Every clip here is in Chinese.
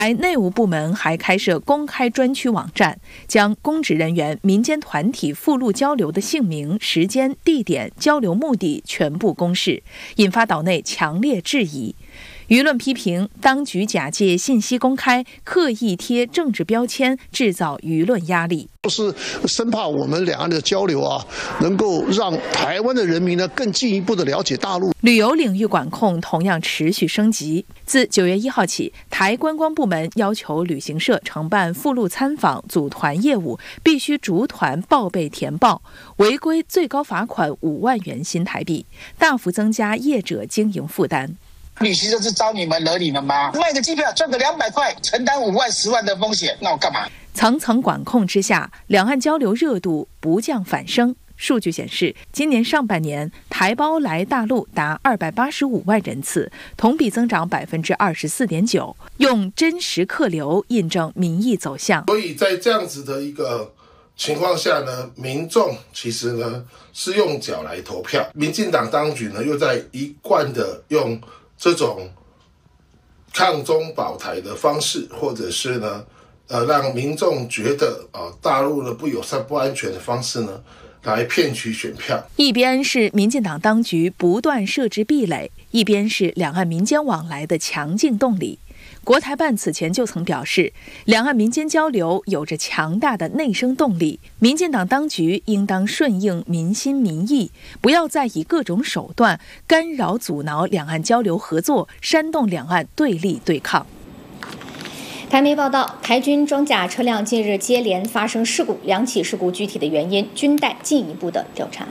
内务部门还开设公开专区网站，将公职人员、民间团体附录交流的姓名、时间、地点、交流目的全部公示，引发岛内强烈质疑。舆论批评当局假借信息公开，刻意贴政治标签，制造舆论压力。 就是生怕我们两岸的交流能够让台湾的人民更进一步的了解大陆。 旅游领域管控同样持续升级。自9月1号起，台观光部门要求旅行社承办附录参访、组团业务，必须逐团报备填报，违规最高罚款5万元新台币，大幅增加业者经营负担。 旅行社是招你们惹你们吗？卖个机票赚个200块，承担5万10万的风险，那我干嘛？ 层层管控之下，两岸交流热度不降反升。数据显示，今年上半年台胞来大陆达285万人次，同比增长24.9%，用真实客流印证民意走向。 所以在这样子的一个情况下呢，民众其实呢是用脚来投票，民进党当局呢又在一贯的用这种抗中保台的方式，或者是呢让民众觉得大陆的不友善、不安全的方式呢，来骗取选票。 一边是民进党当局不断设置壁垒，一边是两岸民间往来的强劲动力。国台办此前就曾表示，两岸民间交流有着强大的内生动力，民进党当局应当顺应民心民意，不要再以各种手段干扰阻挠两岸交流合作，煽动两岸对立对抗。 台媒报道，台军装甲车辆近日接连发生事故，2起事故具体的原因均待进一步的调查。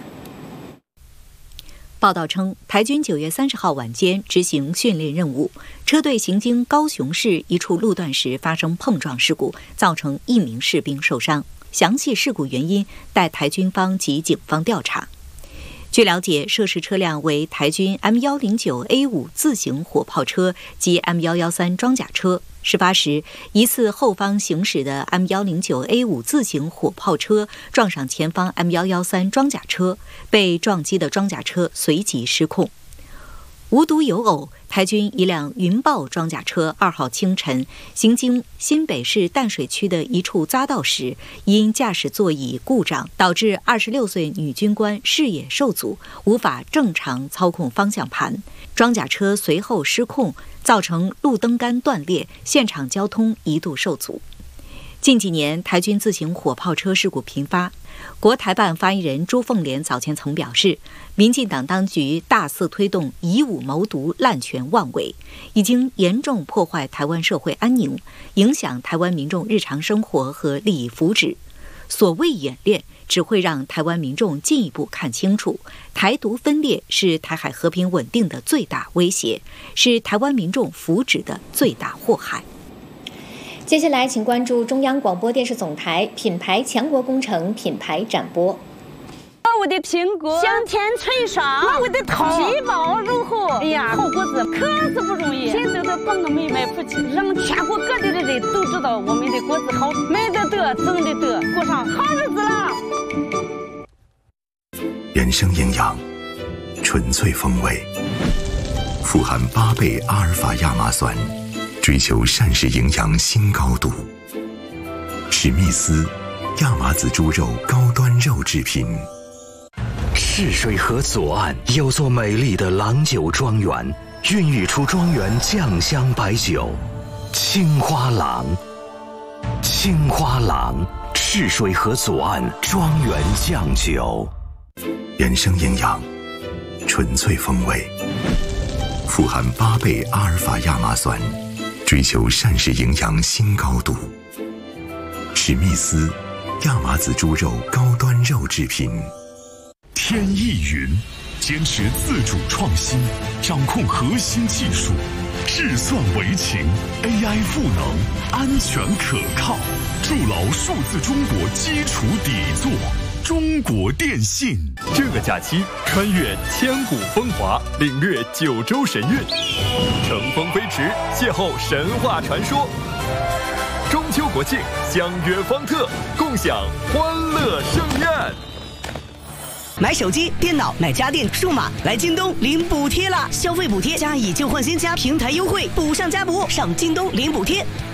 报道称，台军9月30号晚间执行训练任务，车队行经高雄市一处路段时发生碰撞事故，造成1名士兵受伤。详细事故原因待台军方及警方调查。据了解，涉事车辆为台军 M109A5 自行火炮车及 M113 装甲车。事发时，疑似后方行驶的 M109A5 自行火炮车撞上前方 M113 装甲车，被撞击的装甲车随即失控。无独有偶，台军一辆云豹装甲车2号清晨行经新北市淡水区的一处匝道时，因驾驶座椅故障，导致26岁女军官视野受阻，无法正常操控方向盘，装甲车随后失控，造成路灯杆断裂，现场交通一度受阻。近几年，台军自行火炮车事故频发。国台办发言人朱凤莲早前曾表示，民进党当局大肆推动以武谋独、滥权妄为，已经严重破坏台湾社会安宁，影响台湾民众日常生活和利益福祉。所谓演练，只会让台湾民众进一步看清楚，台独分裂是台海和平稳定的最大威胁，是台湾民众福祉的最大祸害。 接下来，请关注中央广播电视总台品牌强国工程品牌展播。 我的苹果香甜脆爽，我的桃皮薄肉厚，哎呀，好果子可是不容易。现在的帮我们卖福气，让全国各地的人都知道我们的果子好，卖的得，挣的得，过上好日子了。 原生营养，纯粹风味，富含8倍阿尔法亚麻酸。追求膳食营养新高度，史密斯亚麻籽猪肉高端肉制品。 赤水河左岸有座美丽的郎酒庄园，孕育出庄园酱香白酒青花郎。青花郎，赤水河左岸庄园酱酒。 原生营养，纯粹风味，富含8倍阿尔法亚麻酸。追求膳食营养新高度，史密斯亚麻籽猪肉高端肉制品。 天翼云坚持自主创新，掌控核心技术，智算为情 ，AI 赋能，安全可靠，筑牢数字中国基础底座。中国电信。 这个假期穿越千古风华，领略九州神韵，乘风飞驰，邂逅神话传说。中秋国庆相约方特，共享欢乐盛宴。 买手机、电脑、买家电、数码，来京东领补贴啦！消费补贴加以旧换新加平台优惠，补上加补，上京东领补贴。